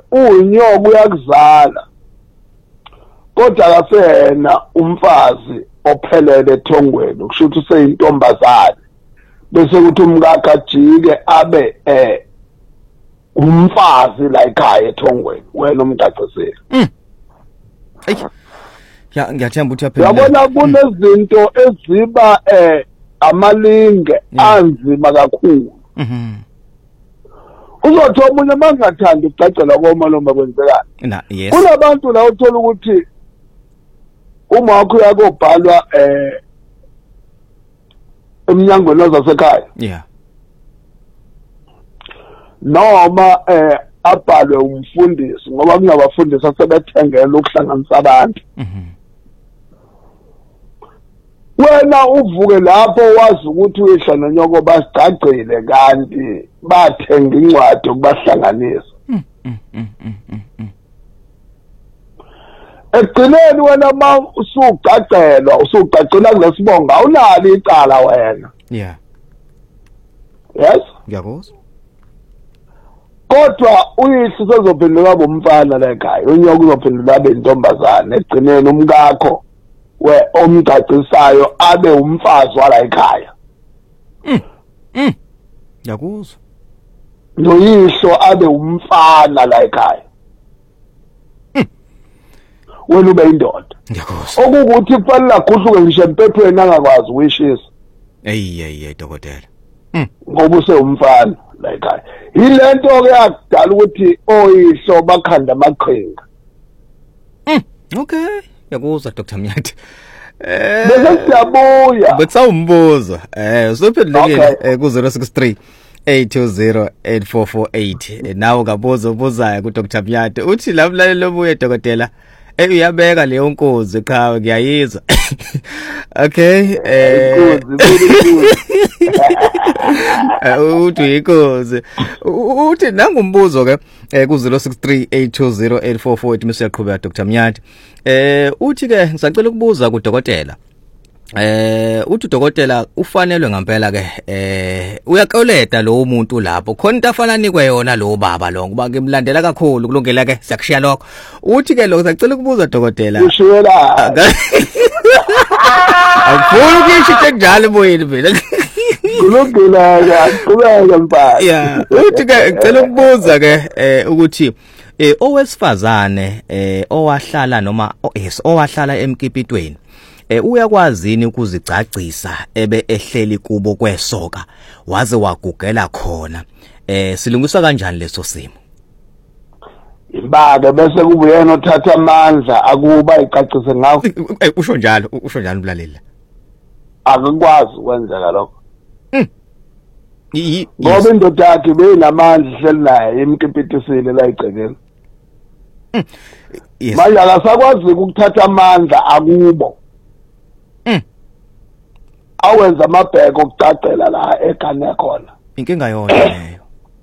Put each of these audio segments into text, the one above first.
uyinyoko uyakuzala kodwa akasena umfazi ophelele ethongweni kusho ukuthi useyintombazane bese kuthi umkakhe ajike abe umfazi la ekhaya ethongweni wena umcaciseli ya ngiyathemba ukuthi yaphela yabona kunezinto eziba amalinge anzima kakhulu uzothi omunye mangathanda ukucacela komaloma kwenzekani yes kunabantu la uthola ukuthi uma wakho uyakobhalwa emnyangweni wasekhaya yeah noma abhalwe umfundisi ngoba kunabafundisi asebethengela ukuhlanganisa abantu wena uvuke lapho wazi ukuthi uyihla nonyoko basigcagcile kanti bathenga incwadi ukubahlanganisa ekugcineni wena ma usugcagcelwa kulesibonga awunalo icala wena yeah yes ngiyakuzwa kodwa uyihlo sezophendula bomfana la ekhaya unyoko uzophendula abe intombazane ekugcineni umkakho we omcacisayo abe umfazi wala ekhaya ngiyakuzwa noyihlo abe umfana la ekhaya wena ube indoda ngiyakuzwa okukuthi kufanele aguhluke ngisho empephweni angakwazi ukuyishisa hey dokotela ngoba usewumfana la ekhaya yilento ke yakudala ukuthi oyihlo bakhanda amaqhinga okay ngiyakuzwa Dr. Mnyathi bese siyabuya besawumbuzo usophendulekile ku 063 8208448 nawo kabuzo buzayo ku Dr. Mnyathi uthi la mlaleli lobuye dokotela uyabeka leyo nkozi eqhawe ngiyayizwa okay uthi inkozi uthi nangumbuzo ke ku 0638208448 misiyaqhubeka Dr. Mnyathi uthi ke ngisacela ukubuza ku dokotela uthi dokotela ufanelwe ngempela ke uyakoleta lo umuntu lapho khona into afana nikwe yona lo baba lo kuba ngimlandela kakhulu kulungela ke siyakushiya lokho uthi ke lokho sacela ukubuza dokotela ushiyela akufuna ukuyisho njalo moyeni phela kulungela yaqhubeka mfana yeah uthi ke ngicela ukubuza ke ukuthi owesifazane owahlala noma owahlala emkipitweni uyakwazini ukuzigcagcisa ebe ehleli kubo kwesoka waze wagugela khona silungiswa kanjani leso simo imbaka bese kubuyena othatha amandla akuba icacise ngawo usho njalo umlaleli akukwazi ukwenzeka lokho ngoba indoda yakhe beyinamandla ihleli naye emkipitisile la igcekeni manje akasakwazi ukuthatha amandla akubo awenza amabheko okucacela la egane khona inkinga yona leyo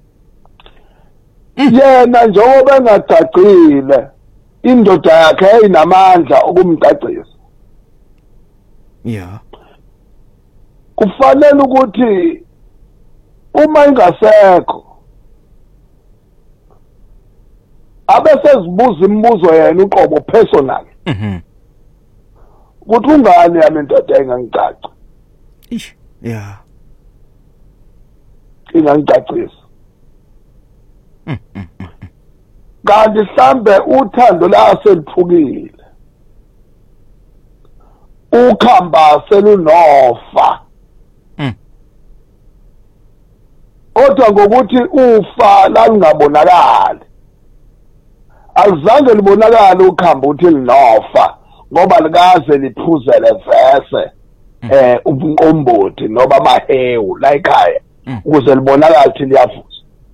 yena njengoba engacacile indoda yakhe ayinamandla okumcacisa yeah kufanele ukuthi uma ingasekho abesezibuza imibuzo yena uqobo personal ukuthi ungani yami indoda engangicaci yeah ingangicacisa kanti mhlambe uthando la seliphukile ukhamba selunofa kodwa ngokuthi ufa la lingabonakali azange libonakala ukhamba uthi linofa ngoba likaze liphuzele vese ubunqombothi noba amahewu la ekhaya ukuze libonakala ukuthi liyavuza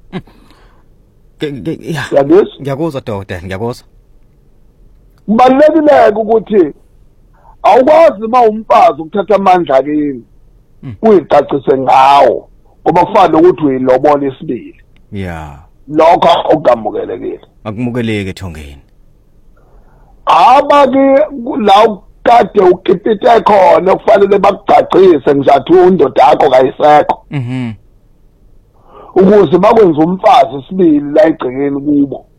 ngiyakuzwa dokotela ngiyakuzwa kubalulekile ukuthi awukwazi uma umfazi ukuthatha amandla kini uyicacise ngawo ngoba kufanele ukuthi uyilobola isibili yeah lokho okugamukelekile akumukeleke ethongeni abake la kade ukipite khona kufanele bakugcacise ngizathi undoda yakho kayisekho ukuze bakwenza umfazi isibili la igcekeni kubo